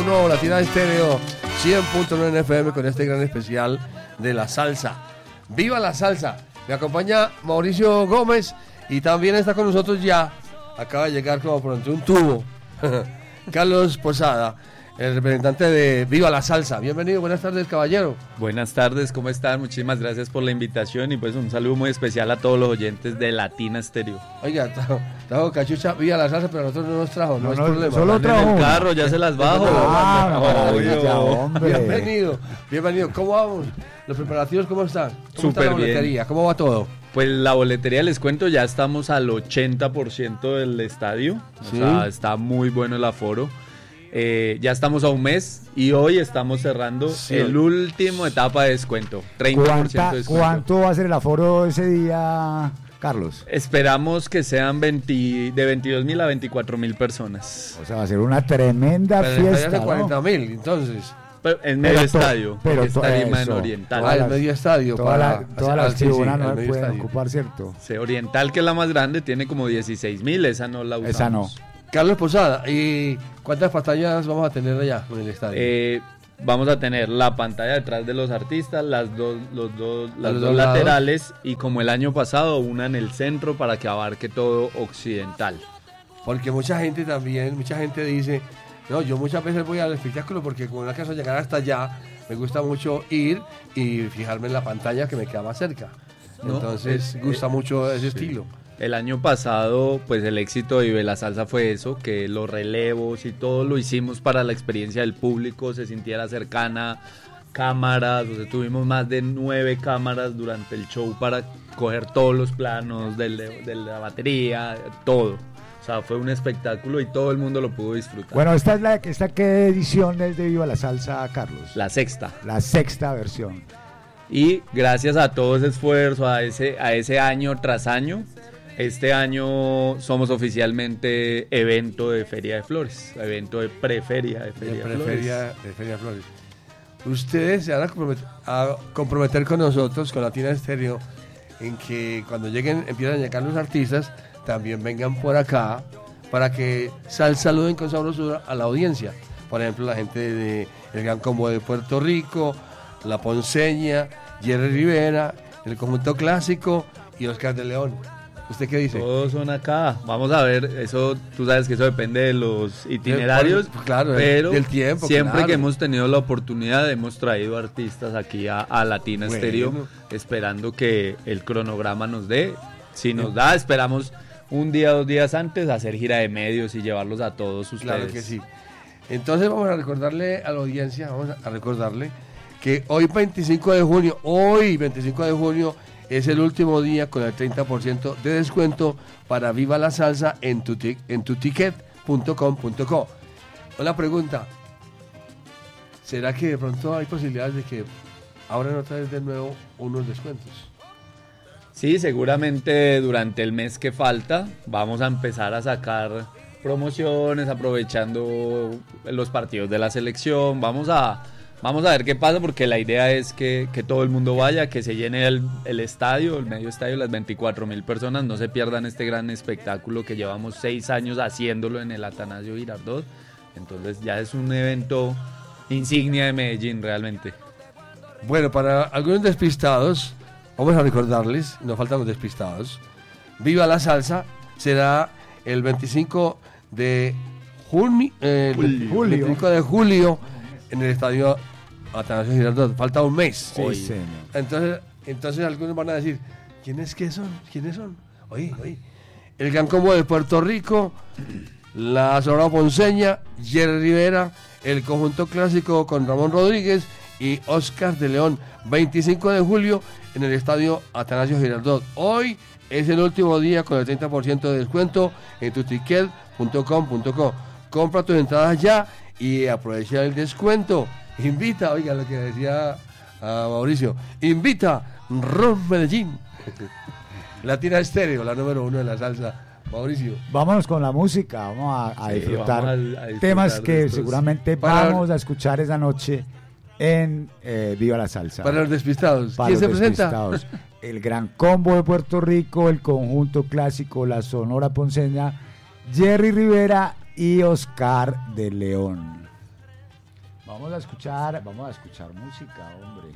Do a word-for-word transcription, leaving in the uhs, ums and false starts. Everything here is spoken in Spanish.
nuevo, Latina Estéreo cien punto nueve F M con este gran especial de la salsa. ¡Viva la salsa! Me acompaña Mauricio Gómez y también está con nosotros ya, acaba de llegar como por entre un tubo, Carlos Posada, el representante de Viva la Salsa. Bienvenido, buenas tardes, caballero. Buenas tardes, ¿cómo están? Muchísimas gracias por la invitación y pues un saludo muy especial a todos los oyentes de Latina Estéreo. Oiga, trajo, trajo cachucha Viva la Salsa, pero a nosotros no nos trajo, no, no es no, problema. Solo trajo en el carro, ya se las bajo. Ah, no, maravilla, hombre. Bienvenido, bienvenido. ¿Cómo vamos? ¿Los preparativos cómo están? ¿Cómo Súper está la bien. boletería? ¿Cómo va todo? Pues la boletería, les cuento, ya estamos al ochenta por ciento del estadio, o ¿Sí? sea, está muy bueno el aforo. Eh, ya estamos a un mes y hoy estamos cerrando Sí. el último etapa de descuento, treinta por ciento ¿Cuánta- de descuento. ¿Cuánto va a ser el aforo ese día, Carlos? Esperamos que sean veinte, de veintidós mil a veinticuatro mil personas. O sea, va a ser una tremenda Pero el estadio es fiesta, de cuarenta ¿no? mil, entonces. Pero en medio Pero to- estadio, pero porque to- es tarima en eso. oriental. Ah, el medio estadio. Toda para la- todas las ah, sí, sí, tribunas el no medio pueden estadio. ocupar, ¿cierto? Sí, oriental, que es la más grande, tiene como dieciséis mil, esa no la usamos. Esa no. Carlos Posada, ¿y cuántas pantallas vamos a tener allá en el estadio? Eh, vamos a tener la pantalla detrás de los artistas, las dos, los dos, las los dos dos lados. laterales y como el año pasado, una en el centro para que abarque todo occidental. Porque mucha gente también, mucha gente dice, no, yo muchas veces voy al espectáculo porque como no alcanzo a llegar hasta allá, me gusta mucho ir y fijarme en la pantalla que me queda más cerca. No, Entonces, es- gusta eh, mucho ese sí. estilo. El año pasado, pues el éxito de Vive la Salsa fue eso, que los relevos y todo lo hicimos para la experiencia del público, se sintiera cercana, cámaras, o sea, tuvimos más de nueve cámaras durante el show para coger todos los planos del- de, de la batería, todo. O sea, fue un espectáculo y todo el mundo lo pudo disfrutar. Bueno, esta es la esta qué edición es de Viva la Salsa, Carlos. La sexta. La sexta versión. Y gracias a todo ese esfuerzo, a ese, a ese año tras año, este año somos oficialmente evento de Feria de Flores, evento de preferia de Feria de, de, Flores. Feria, de Feria Flores. Ustedes se van a comprometer, a comprometer con nosotros, con Latina Estéreo, en que cuando lleguen, empiezan a llegar los artistas, también vengan por acá para que sal, saluden con sabrosura a la audiencia. Por ejemplo, la gente de El Gran Combo de Puerto Rico, La Ponceña, Jerry Rivera, el Conjunto Clásico y Oscar de León. ¿Usted qué dice? Todos son acá. Vamos a ver, eso tú sabes que eso depende de los itinerarios, Pues, claro, pero del tiempo, siempre claro. que hemos tenido la oportunidad hemos traído artistas aquí a, a Latina Bueno. Estéreo, esperando que el cronograma nos dé. Si nos da, esperamos un día, dos días antes hacer gira de medios y llevarlos a todos ustedes. Claro que sí. Entonces vamos a recordarle a la audiencia, vamos a recordarle que hoy veinticinco de junio, hoy veinticinco de junio es el último día con el treinta por ciento de descuento para Viva la Salsa en tu, tic- en tu ticket punto com punto co. Una pregunta, ¿será que de pronto hay posibilidades de que abran otra vez de nuevo unos descuentos? Sí, seguramente durante el mes que falta vamos a empezar a sacar promociones aprovechando los partidos de la selección. Vamos a, vamos a ver qué pasa porque la idea es que, que todo el mundo vaya, que se llene el, el estadio, el medio estadio, las veinticuatro mil personas. No se pierdan este gran espectáculo que llevamos seis años haciéndolo en el Atanasio Girardot. Entonces ya es un evento insignia de Medellín realmente. Bueno, para algunos despistados, vamos a recordarles, nos faltan los despistados, Viva la Salsa será el veinticinco de junio, eh, el Julio. veinticinco de julio en el estadio Atanasio Girardot. Falta un mes. Sí, Hoy. señor. Entonces, entonces algunos van a decir, ¿quiénes qué son? ¿Quiénes son? Oye, oye. El Gran Combo de Puerto Rico, la Sonora Ponceña, Jerry Rivera, el Conjunto Clásico con Ramón Rodríguez y Oscar de León. veinticinco de julio en el estadio Atanasio Girardot. Hoy es el último día con el treinta por ciento de descuento en tu ticket punto com punto co. Compra tus entradas ya y aprovecha el descuento. Invita, oiga lo que decía a Mauricio, invita Ron Medellín. Latina Estéreo, la número uno de la salsa. Mauricio. Vámonos con la música, vamos a, a Sí, disfrutar vamos a- a disfrutar temas de que estos. seguramente Para- vamos a escuchar esa noche en eh, Viva la Salsa. Para los despistados, Para ¿quién los se presenta? despistados. El Gran Combo de Puerto Rico, el Conjunto Clásico, la Sonora Ponceña, Jerry Rivera y Oscar de León. vamos a escuchar, vamos a escuchar música, hombre.